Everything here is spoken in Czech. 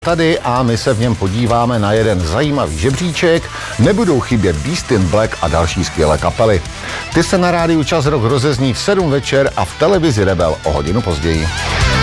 Tady a my se v něm podíváme na jeden zajímavý žebříček. Nebudou chybět Beast in Black a další skvělé kapely. Ty se na rádiu Čas Rock rozezní v 7 večer a v televizi Rebel o hodinu později.